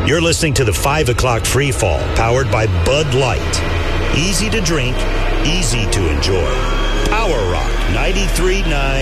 You're listening to the 5 o'clock free fall, powered by Bud Light. Easy to drink, easy to enjoy. Power Rock 93.9